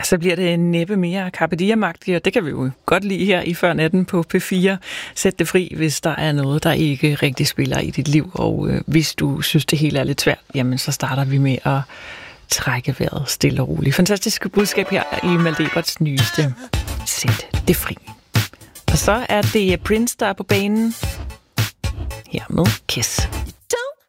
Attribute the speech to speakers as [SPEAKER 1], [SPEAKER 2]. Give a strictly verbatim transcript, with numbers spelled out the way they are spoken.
[SPEAKER 1] Så bliver det næppe mere Carpe Diem-agtigt, og det kan vi jo godt lide her i Før Natten på P fire. Sæt det fri, hvis der er noget, der ikke rigtig spiller i dit liv, og øh, hvis du synes, det hele er lidt svært, jamen så starter vi med at trække vejret stille og roligt. Fantastisk budskab her i Malte Eberts nyeste Sæt det fri. Og så er det Prince, der er på banen her med Kiss.